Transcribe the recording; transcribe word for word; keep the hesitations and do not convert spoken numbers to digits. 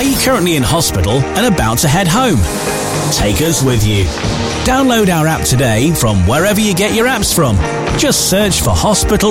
Are you currently in hospital and about to head home? Take us with you. Download our app today from wherever you get your apps from. Just search for Hospital